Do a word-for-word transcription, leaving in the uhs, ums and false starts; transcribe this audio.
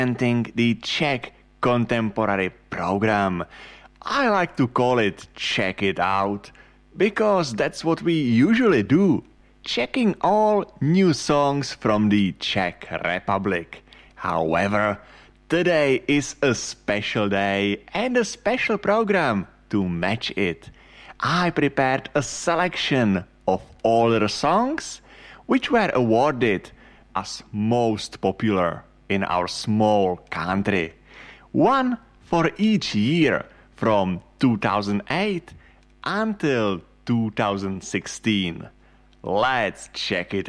presenting the Czech contemporary program. I like to call it Check It Out, because that's what we usually do, checking all new songs from the Czech Republic. However, today is a special day and a special program to match it. I prepared a selection of older songs which were awarded as most popular in our small country. One for each year from two thousand eight until two thousand sixteen. Let's check it